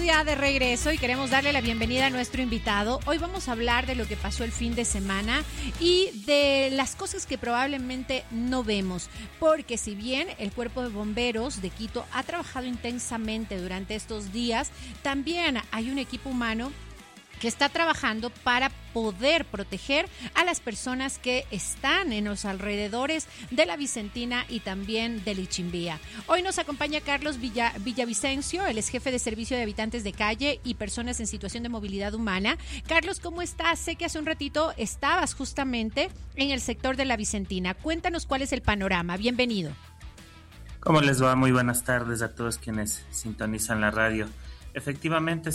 ya de regreso y queremos darle la bienvenida a nuestro invitado. Hoy vamos a hablar de lo que pasó el fin de semana y de las cosas que probablemente no vemos, porque si bien el Cuerpo de Bomberos de Quito ha trabajado intensamente durante estos días, también hay un equipo humano que está trabajando para poder proteger a las personas que están en los alrededores de la Vicentina y también de Lichimbía. Hoy nos acompaña Carlos Villavicencio, él es jefe de servicio de habitantes de calle y personas en situación de movilidad humana. Carlos, ¿cómo estás? Sé que hace un ratito estabas justamente en el sector de la Vicentina. Cuéntanos cuál es el panorama. Bienvenido. ¿Cómo les va? Muy buenas tardes a todos quienes sintonizan la radio. Efectivamente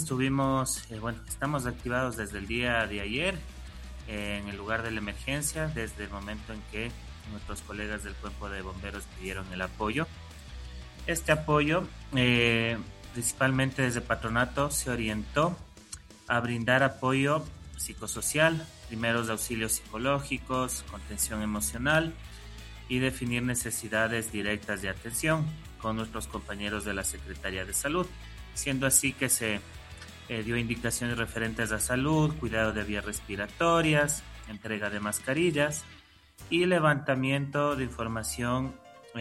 estamos activados desde el día de ayer en el lugar de la emergencia, desde el momento en que nuestros colegas del Cuerpo de Bomberos pidieron el apoyo. Este apoyo, principalmente desde Patronato, se orientó a brindar apoyo psicosocial, primeros auxilios psicológicos, contención emocional y definir necesidades directas de atención con nuestros compañeros de la Secretaría de Salud. Siendo así que se dio indicaciones referentes a salud, cuidado de vías respiratorias, entrega de mascarillas y levantamiento de información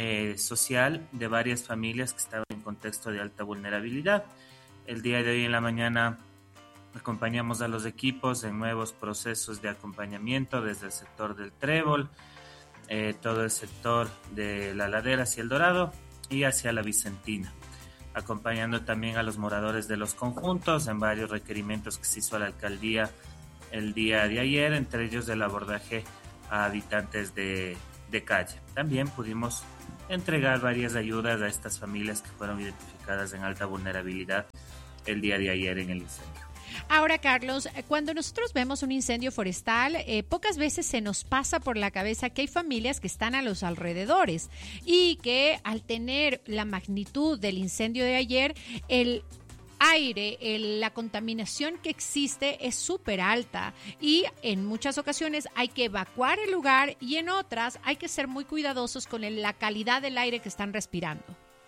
social de varias familias que estaban en contexto de alta vulnerabilidad. El día de hoy en la mañana acompañamos a los equipos en nuevos procesos de acompañamiento desde el sector del Trébol, todo el sector de la ladera hacia el Dorado y hacia la Vicentina, acompañando también a los moradores de los conjuntos en varios requerimientos que se hizo a la alcaldía el día de ayer, entre ellos el abordaje a habitantes de calle. También pudimos entregar varias ayudas a estas familias que fueron identificadas en alta vulnerabilidad el día de ayer en el incendio. Ahora, Carlos, cuando nosotros vemos un incendio forestal, pocas veces se nos pasa por la cabeza que hay familias que están a los alrededores y que al tener la magnitud del incendio de ayer, el aire, la contaminación que existe es súper alta y en muchas ocasiones hay que evacuar el lugar y en otras hay que ser muy cuidadosos con la calidad del aire que están respirando.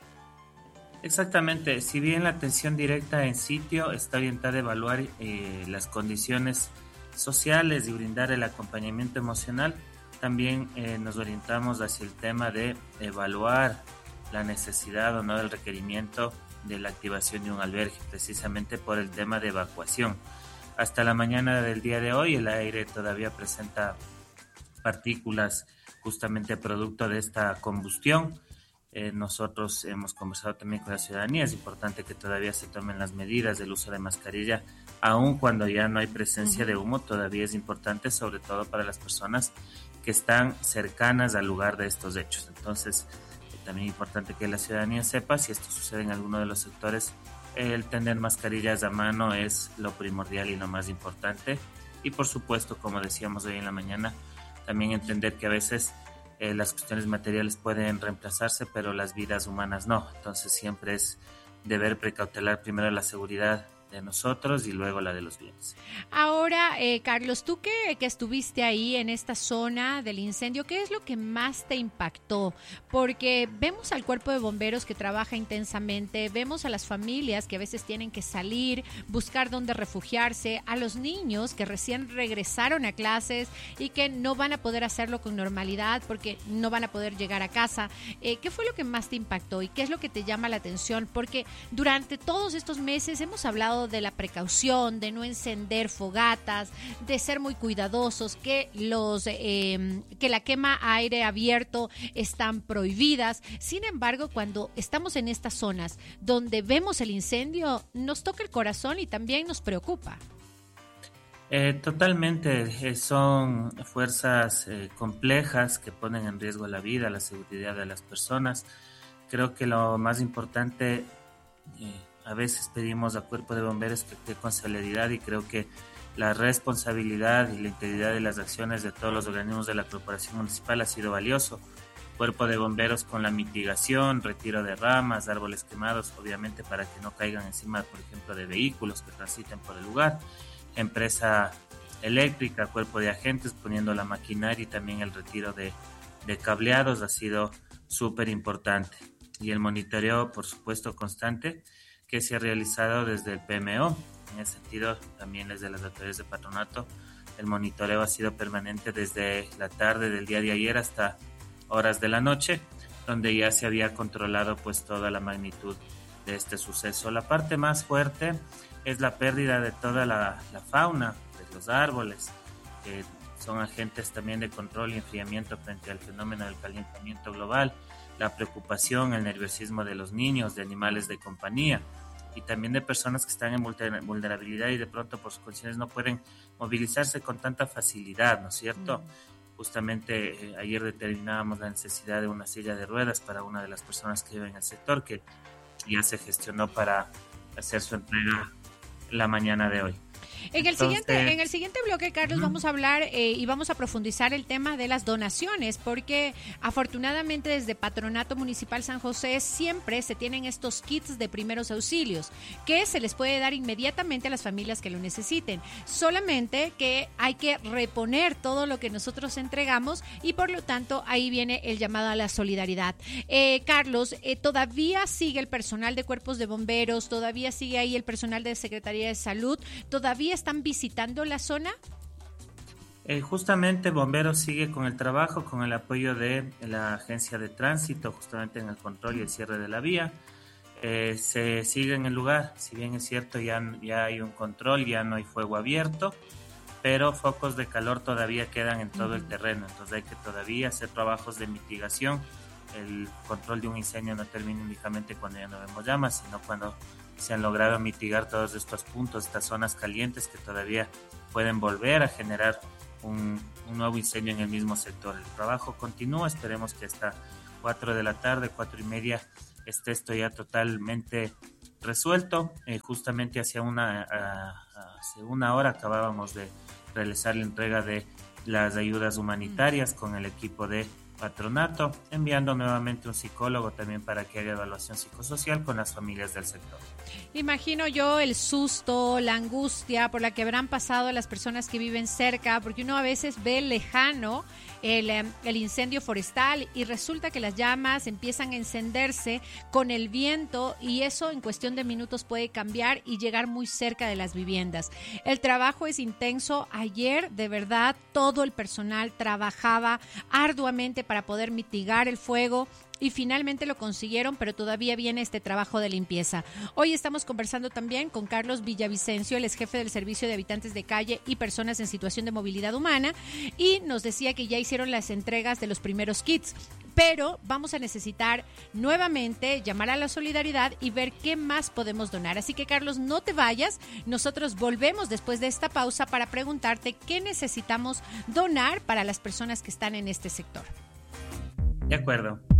Exactamente, si bien la atención directa en sitio está orientada a evaluar las condiciones sociales y brindar el acompañamiento emocional, también nos orientamos hacia el tema de evaluar la necesidad o no del requerimiento de la activación de un albergue, precisamente por el tema de evacuación. Hasta la mañana del día de hoy el aire todavía presenta partículas justamente producto de esta combustión. Nosotros hemos conversado también con la ciudadanía, es importante que todavía se tomen las medidas del uso de mascarilla, aun cuando ya no hay presencia de humo, todavía es importante, sobre todo para las personas que están cercanas al lugar de estos hechos. Entonces, también es importante que la ciudadanía sepa, si esto sucede en alguno de los sectores, el tener mascarillas a mano es lo primordial y lo más importante. Y por supuesto, como decíamos hoy en la mañana, también entender que a veces las cuestiones materiales pueden reemplazarse, pero las vidas humanas no. Entonces siempre es deber precautelar primero la seguridad de nosotros y luego la de los bienes. Ahora, Carlos, tú que estuviste ahí en esta zona del incendio, ¿qué es lo que más te impactó? Porque vemos al Cuerpo de Bomberos que trabaja intensamente, vemos a las familias que a veces tienen que salir, buscar dónde refugiarse, a los niños que recién regresaron a clases y que no van a poder hacerlo con normalidad porque no van a poder llegar a casa. ¿Qué fue lo que más te impactó y qué es lo que te llama la atención? Porque durante todos estos meses hemos hablado de la precaución, de no encender fogatas, de ser muy cuidadosos, que la quema a aire abierto están prohibidas. Sin embargo, cuando estamos en estas zonas donde vemos el incendio, nos toca el corazón y también nos preocupa. Totalmente, son fuerzas complejas que ponen en riesgo la vida, la seguridad de las personas. Creo que lo más importante, a veces pedimos al Cuerpo de Bomberos que actúe con celeridad y creo que la responsabilidad y la integridad de las acciones de todos los organismos de la Corporación Municipal ha sido valioso. Cuerpo de Bomberos con la mitigación, retiro de ramas, árboles quemados, obviamente para que no caigan encima, por ejemplo, de vehículos que transiten por el lugar. Empresa eléctrica, cuerpo de agentes poniendo la maquinaria y también el retiro de cableados ha sido súper importante. Y el monitoreo, por supuesto, constante, que se ha realizado desde el PMO. En ese sentido, también desde las autoridades de patronato, el monitoreo ha sido permanente desde la tarde del día de ayer hasta horas de la noche, donde ya se había controlado pues toda la magnitud de este suceso. La parte más fuerte es la pérdida de toda la fauna, de los árboles, que son agentes también de control y enfriamiento frente al fenómeno del calentamiento global, la preocupación, el nerviosismo de los niños, de animales de compañía y también de personas que están en vulnerabilidad y de pronto por sus condiciones no pueden movilizarse con tanta facilidad, ¿no es cierto? Justamente ayer determinábamos la necesidad de una silla de ruedas para una de las personas que vive en el sector, que ya se gestionó para hacer su entrega la mañana de hoy. En el siguiente bloque, Carlos, vamos a hablar y vamos a profundizar el tema de las donaciones, porque afortunadamente desde Patronato Municipal San José siempre se tienen estos kits de primeros auxilios que se les puede dar inmediatamente a las familias que lo necesiten. Solamente que hay que reponer todo lo que nosotros entregamos y por lo tanto ahí viene el llamado a la solidaridad. Carlos, ¿todavía sigue el personal de cuerpos de bomberos? ¿Todavía sigue ahí el personal de Secretaría de Salud? ¿Todavía están visitando la zona? Justamente Bomberos sigue con el trabajo, con el apoyo de la agencia de tránsito, justamente en el control y el cierre de la vía. Se sigue en el lugar, si bien es cierto ya hay un control, ya no hay fuego abierto, pero focos de calor todavía quedan en todo el terreno, entonces hay que todavía hacer trabajos de mitigación. El control de un incendio no termina únicamente cuando ya no vemos llamas, sino cuando se han logrado mitigar todos estos puntos, estas zonas calientes que todavía pueden volver a generar un nuevo incendio en el mismo sector. El trabajo continúa, esperemos que hasta 4 de la tarde, 4:30, esté esto ya totalmente resuelto. Justamente hace una hora acabábamos de realizar la entrega de las ayudas humanitarias con el equipo de Patronato, enviando nuevamente un psicólogo también para que haga evaluación psicosocial con las familias del sector. Imagino yo el susto, la angustia por la que habrán pasado las personas que viven cerca, porque uno a veces ve lejano el incendio forestal y resulta que las llamas empiezan a encenderse con el viento y eso en cuestión de minutos puede cambiar y llegar muy cerca de las viviendas. El trabajo es intenso. Ayer, de verdad, todo el personal trabajaba arduamente para poder mitigar el fuego y finalmente lo consiguieron, pero todavía viene este trabajo de limpieza. Hoy estamos conversando también con Carlos Villavicencio, él es jefe del Servicio de Habitantes de Calle y Personas en Situación de Movilidad Humana, y nos decía que ya hicieron las entregas de los primeros kits, pero vamos a necesitar nuevamente llamar a la solidaridad y ver qué más podemos donar. Así que, Carlos, no te vayas, nosotros volvemos después de esta pausa para preguntarte qué necesitamos donar para las personas que están en este sector. De acuerdo.